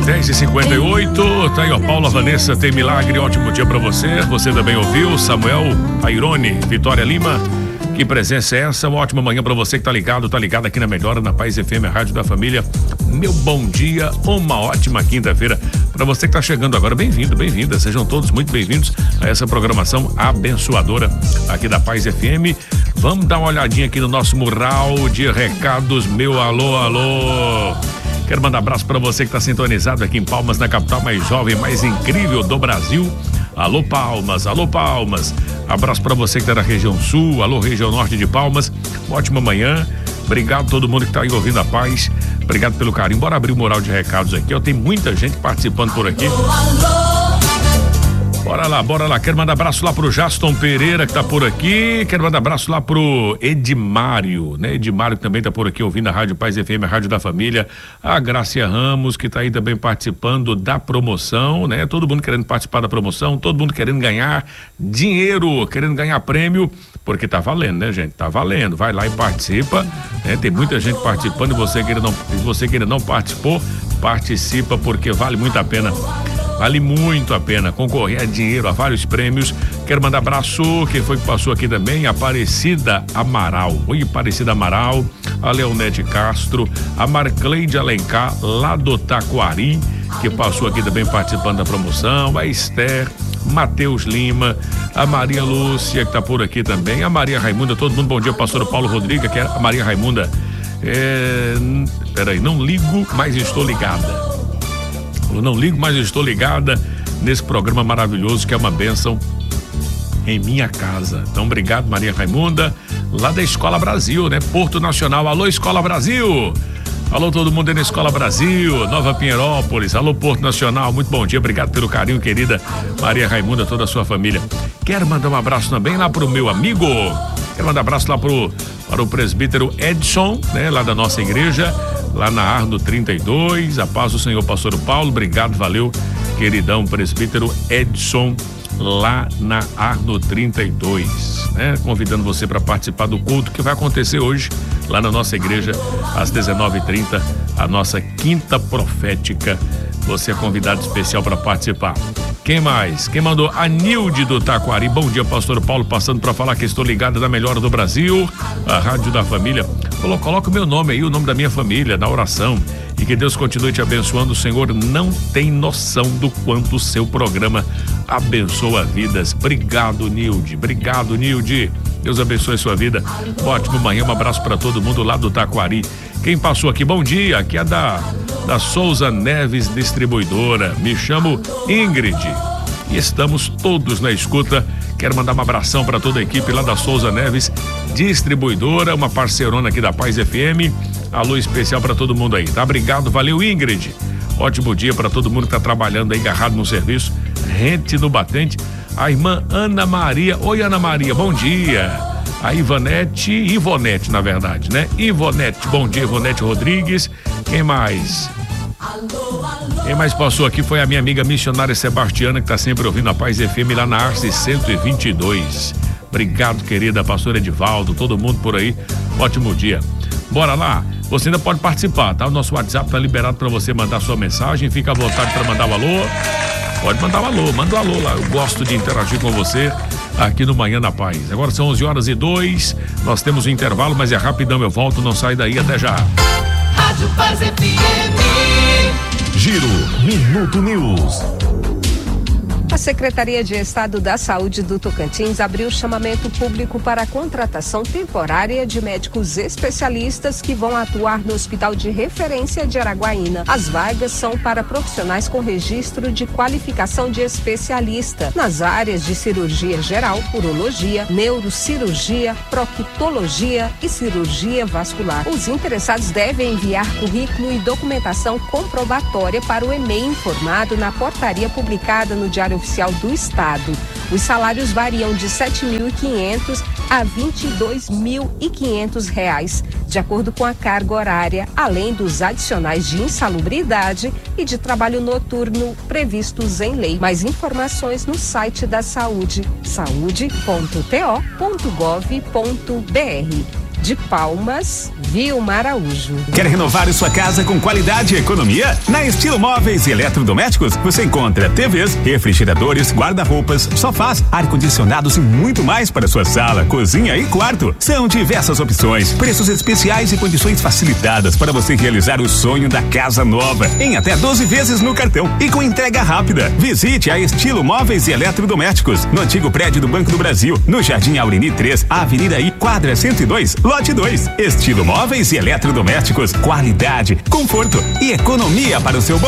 10h58, tá aí, ó, Paula Vanessa, tem milagre, ótimo dia pra você. Você também ouviu, Samuel Airone, Vitória Lima, que presença é essa? Uma ótima manhã pra você que tá ligado aqui na Melhora, na Paz FM, a Rádio da Família. Meu bom dia, uma ótima quinta-feira pra você que tá chegando agora. Bem-vindo, bem-vinda, sejam todos muito bem-vindos a essa programação abençoadora aqui da Paz FM. Vamos dar uma olhadinha aqui no nosso mural de recados, meu alô. Quero mandar um abraço para você que está sintonizado aqui em Palmas, na capital mais jovem, mais incrível do Brasil. Alô Palmas, alô Palmas. Abraço para você que está na região sul, alô região norte de Palmas. Ótima manhã. Obrigado a todo mundo que está aí ouvindo a Paz. Obrigado pelo carinho. Bora abrir o mural de recados aqui. Tem muita gente participando por aqui. Bora lá, quero mandar abraço lá pro Jaston Pereira, que tá por aqui, quero mandar abraço lá pro Edmário, né? Edmário que também tá por aqui ouvindo a Rádio Paz FM, a Rádio da Família, a Grácia Ramos, que tá aí também participando da promoção, né? Todo mundo querendo participar da promoção, todo mundo querendo ganhar dinheiro, querendo ganhar prêmio, porque tá valendo, né, gente? Tá valendo, vai lá e participa, né? Tem muita gente participando e você que ainda não participou, participa porque vale muito a pena. Vale muito a pena concorrer a dinheiro, a vários prêmios. Quero mandar abraço, quem foi que passou aqui também? Aparecida Amaral. Oi, Aparecida Amaral, a Leonete Castro, a Marcleide Alencar, lá do Taquari, que passou aqui também participando da promoção, a Esther, Matheus Lima, a Maria Lúcia, que tá por aqui também, a Maria Raimunda, todo mundo, bom dia, pastor Paulo Rodrigues, que é a Maria Raimunda. Peraí, não ligo, mas estou ligada. Eu não ligo, mas eu estou ligada nesse programa maravilhoso que é uma bênção em minha casa. Então, obrigado, Maria Raimunda, lá da Escola Brasil, né? Porto Nacional. Alô, Escola Brasil! Alô, todo mundo aí na Escola Brasil, Nova Pinheirópolis. Alô, Porto Nacional, muito bom dia. Obrigado pelo carinho, querida Maria Raimunda, toda a sua família. Quero mandar um abraço também lá pro meu amigo. Quero mandar um abraço lá para o presbítero Edson, né? Lá da nossa igreja, lá na Arno 32, a paz do Senhor, pastor Paulo, obrigado, valeu, queridão presbítero Edson, lá na Arno 32, né? Convidando você para participar do culto que vai acontecer hoje, lá na nossa igreja, às 19h30, a nossa quinta profética. Você é convidado especial para participar. Quem mais? Quem mandou? A Nilde do Taquari. Bom dia, pastor Paulo, passando para falar que estou ligado na Melhor do Brasil, a Rádio da Família. Coloca o meu nome aí, o nome da minha família, na oração. E que Deus continue te abençoando. O Senhor não tem noção do quanto o seu programa abençoa vidas. Obrigado, Nilde. Obrigado, Nilde. Deus abençoe a sua vida. Ótimo manhã, um abraço para todo mundo lá do Taquari. Quem passou aqui, bom dia, aqui é da Souza Neves Distribuidora. Me chamo Ingrid e estamos todos na escuta. Quero mandar um abração para toda a equipe lá da Souza Neves Distribuidora, uma parceirona aqui da Paz FM. Alô especial para todo mundo aí, tá? Obrigado, valeu, Ingrid. Ótimo dia para todo mundo que tá trabalhando aí, agarrado no serviço, rente no batente. A irmã Ana Maria. Oi, Ana Maria, bom dia. A Ivonete, na verdade, né? Ivonete, bom dia, Ivonete Rodrigues. Quem mais? Quem mais passou aqui foi a minha amiga missionária Sebastiana, que tá sempre ouvindo a Paz FM lá na Arce 122. Obrigado, querida, pastor Edivaldo, todo mundo por aí. Ótimo dia. Bora lá. Você ainda pode participar, tá? O nosso WhatsApp tá liberado para você mandar sua mensagem. Fica à vontade para mandar o alô. Pode mandar o alô, manda o alô lá. Eu gosto de interagir com você aqui no Manhã da Paz. Agora são 11h02. Nós temos um intervalo, mas é rapidão, eu volto, não sai daí, até já. Rádio Paz FM. Giro Minuto News. A Secretaria de Estado da Saúde do Tocantins abriu chamamento público para a contratação temporária de médicos especialistas que vão atuar no Hospital de Referência de Araguaína. As vagas são para profissionais com registro de qualificação de especialista nas áreas de cirurgia geral, urologia, neurocirurgia, proctologia e cirurgia vascular. Os interessados devem enviar currículo e documentação comprobatória para o e-mail informado na portaria publicada no Diário Oficial do Estado. Os salários variam de R$ 7.500 a R$ 22.500, de acordo com a carga horária, além dos adicionais de insalubridade e de trabalho noturno previstos em lei. Mais informações no site da Saúde, saude.to.gov.br. De Palmas, Vilma Araújo. Quer renovar sua casa com qualidade e economia? Na Estilo Móveis e Eletrodomésticos, você encontra TVs, refrigeradores, guarda-roupas, sofás, ar-condicionados e muito mais para sua sala, cozinha e quarto. São diversas opções, preços especiais e condições facilitadas para você realizar o sonho da casa nova, em até 12 vezes no cartão e com entrega rápida. Visite a Estilo Móveis e Eletrodomésticos, no antigo prédio do Banco do Brasil, no Jardim Aureni 3, Avenida I, quadra 102, lote 2. Estilo Móveis e Eletrodomésticos, qualidade, conforto e economia para o seu bolso.